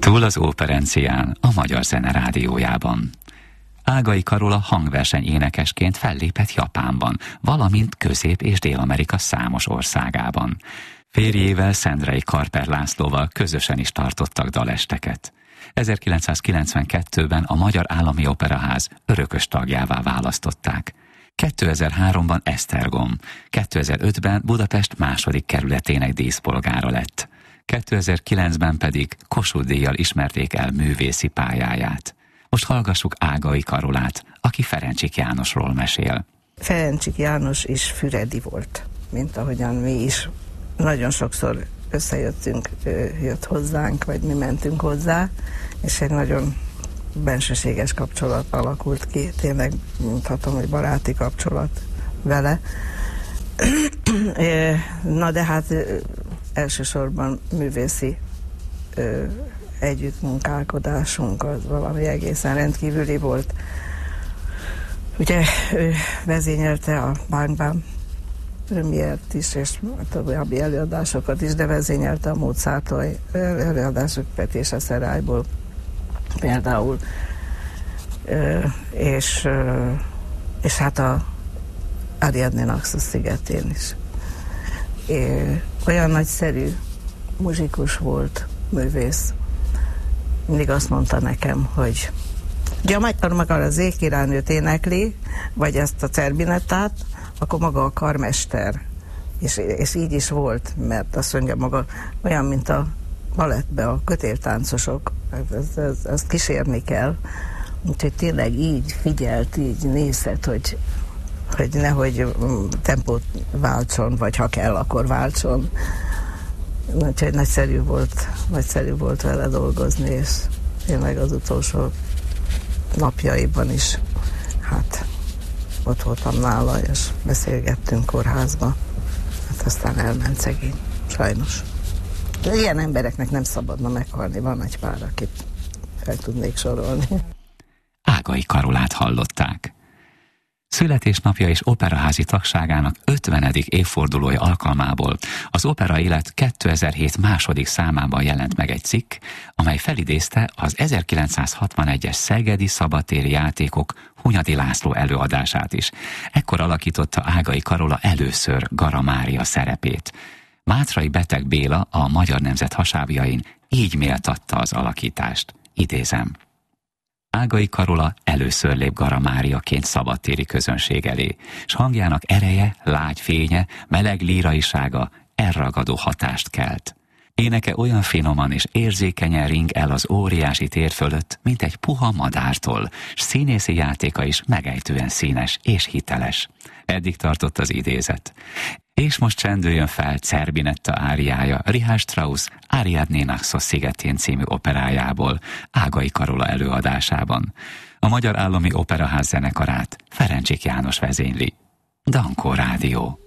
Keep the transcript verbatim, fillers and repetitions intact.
Túl az Óperencián, a Magyar Zene Rádiójában. Ágai Karola hangverseny énekesként fellépett Japánban, valamint Közép- és Dél-Amerika számos országában. Férjével, Szendrei Karper Lászlóval közösen is tartottak dalesteket. ezerkilencszázkilencvenkettőben a Magyar Állami Operaház örökös tagjává választották. kétezer-háromban Esztergom, kétezer-ötben Budapest második kerületének díszpolgára lett. kétezer-kilencben pedig Kossuth-díjjal ismerték el művészi pályáját. Most hallgassuk Ágai Karolát, aki Ferencsik Jánosról mesél. Ferencsik János is füredi volt, mint ahogyan mi is. Nagyon sokszor összejöttünk, jött hozzánk, vagy mi mentünk hozzá, és egy nagyon bensőséges kapcsolat alakult ki, tényleg mondhatom, hogy baráti kapcsolat vele. Na de hát elsősorban művészi együttmunkálkodásunk az valami egészen rendkívüli volt. Ugye ő vezényelte a Bánkban premiért is, és további előadásokat is, de vezényelte a Mozart előadások Petése Szerályból például, és, és hát a Ariadne Naxos szigetén is. É, olyan nagyszerű muzsikus volt, művész. Mindig azt mondta nekem, hogy ugye, amikor maga az Ékkirálynőt énekli, vagy ezt a Cerbinettát, akkor maga a karmester. És, és így is volt, mert azt mondja maga, olyan, mint a balettbe a kötéltáncosok, ezt, ezt, ezt kísérni kell. Úgyhogy tényleg így figyelt, így nézett, hogy, hogy nehogy tempót váltson, vagy ha kell, akkor váltson. Úgyhogy nagyszerű volt, nagyszerű volt vele dolgozni, és tényleg az utolsó napjaiban is, hát ott voltam nála, és beszélgettünk kórházba. Hát aztán elment szegény, sajnos. De ilyen embereknek nem szabadna meghalni, van egy pár, akit fel tudnék sorolni. Ágai Karolát hallották. Születésnapja és operaházi tagságának ötvenedik évfordulója alkalmából az Opera Élet kétezer-hét második számában jelent meg egy cikk, amely felidézte az ezerkilencszázhatvanegyes szegedi szabadtéri játékok Hunyadi László előadását is. Ekkor alakította Ágai Karola először Gara Mária szerepét. Mátrai Beteg Béla, a Magyar Nemzet hasábjain így méltatta az alakítást. Idézem. Ágai Karola először lép Gara Máriaként szabadtéri közönség elé, s hangjának ereje, lágy fénye, meleg líraisága elragadó hatást kelt. Éneke olyan finoman és érzékenyen ring el az óriási tér fölött, mint egy puha madártól, s színészi játéka is megejtően színes és hiteles. Eddig tartott az idézet. És most csendüljön fel Cerbinetta áriája Richard Strauss Ariadne Naxos szigetén című operájából, Ágai Karola előadásában. A Magyar Állami Operaház zenekarát Ferencsik János vezényli. Dankó Rádió.